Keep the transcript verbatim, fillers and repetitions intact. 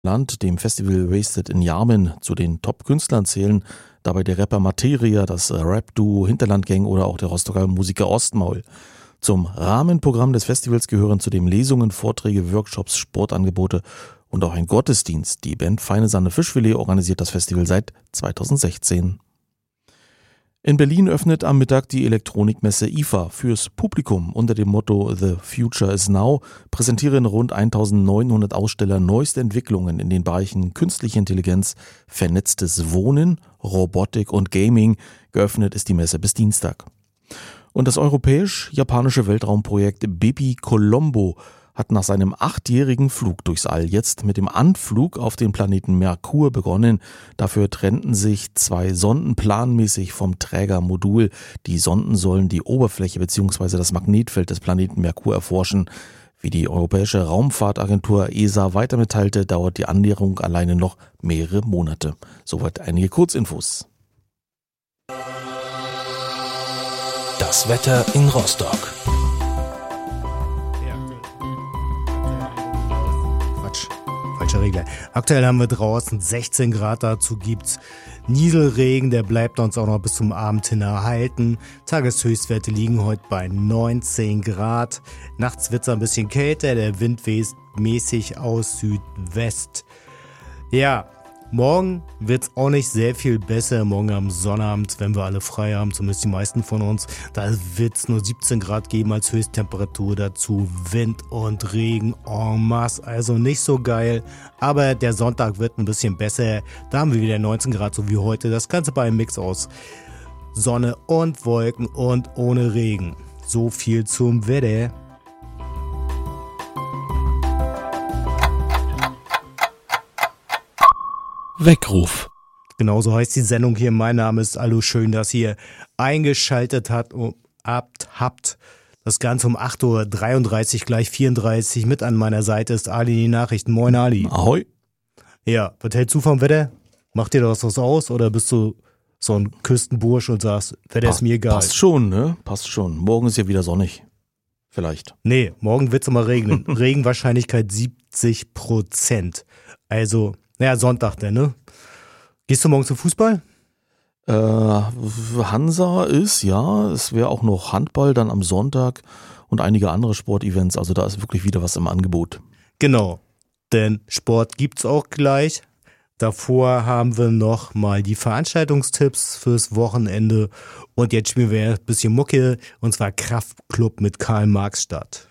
Land, dem Festival Wasted in Jarmen, zu den Top-Künstlern zählen dabei der Rapper Materia, das Rap-Duo Hinterlandgang oder auch der Rostocker Musiker Ostmaul. Zum Rahmenprogramm des Festivals gehören zudem Lesungen, Vorträge, Workshops, Sportangebote und auch ein Gottesdienst. Die Band Feine Sahne Fischfilet organisiert das Festival seit zweitausendsechzehn. In Berlin öffnet am Mittag die Elektronikmesse I F A fürs Publikum. Unter dem Motto The Future is Now präsentieren rund eintausendneunhundert Aussteller neueste Entwicklungen in den Bereichen künstliche Intelligenz, vernetztes Wohnen, Robotik und Gaming. Geöffnet ist die Messe bis Dienstag. Und das europäisch-japanische Weltraumprojekt Bepi Colombo hat nach seinem achtjährigen Flug durchs All jetzt mit dem Anflug auf den Planeten Merkur begonnen. Dafür trennten sich zwei Sonden planmäßig vom Trägermodul. Die Sonden sollen die Oberfläche bzw. das Magnetfeld des Planeten Merkur erforschen. Wie die Europäische Raumfahrtagentur E S A weiter mitteilte, dauert die Annäherung alleine noch mehrere Monate. Soweit einige Kurzinfos. Das Wetter in Rostock. Quatsch, falscher Regler. Aktuell haben wir draußen sechzehn Grad, dazu gibt's Nieselregen, der bleibt uns auch noch bis zum Abend hin erhalten. Tageshöchstwerte liegen heute bei neunzehn Grad. Nachts wird's ein bisschen kälter, der Wind weht mäßig aus Südwest. Ja, morgen wird's auch nicht sehr viel besser. Morgen am Sonnabend, wenn wir alle frei haben, zumindest die meisten von uns, da wird's nur siebzehn Grad geben als Höchsttemperatur. Dazu Wind und Regen en masse, also nicht so geil. Aber der Sonntag wird ein bisschen besser. Da haben wir wieder neunzehn Grad, so wie heute. Das Ganze bei einem Mix aus Sonne und Wolken und ohne Regen. So viel zum Wetter. Weckruf. Genauso heißt die Sendung hier. Mein Name ist Alu. Schön, dass ihr eingeschaltet habt. habt. Das Ganze um acht Uhr dreiunddreißig, gleich vierunddreißig. Mit an meiner Seite ist Ali, die Nachrichten. Moin Ali. Ahoi. Ja, was hältst du vom Wetter? Macht dir das was aus oder bist du so ein Küstenbursch und sagst, Wetter Passt, ist mir egal? Passt schon, ne? Passt schon. Morgen ist ja wieder sonnig. Vielleicht. Nee, morgen wird es mal regnen. Regenwahrscheinlichkeit siebzig Prozent. Also, naja, Sonntag denn, ne? Gehst du morgen zum Fußball? Äh, Hansa ist, ja, es wäre auch noch Handball dann am Sonntag und einige andere Sportevents. Also da ist wirklich wieder was im Angebot. Genau, denn Sport gibt's auch gleich. Davor haben wir noch mal die Veranstaltungstipps fürs Wochenende. Und jetzt spielen wir ein bisschen Mucke, und zwar Kraftklub mit Karl Marx Stadt.